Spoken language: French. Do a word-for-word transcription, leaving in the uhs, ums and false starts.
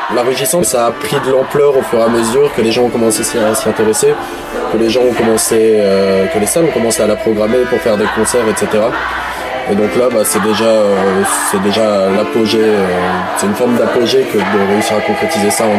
La Rugissante, ça a pris de l'ampleur au fur et à mesure que les gens ont commencé à s'y intéresser, que les gens ont commencé, euh, que les salles ont commencé à la programmer pour faire des concerts, et cetera. Et donc là, bah, c'est déjà, euh, c'est déjà l'apogée, euh, c'est une forme d'apogée que de réussir à concrétiser ça en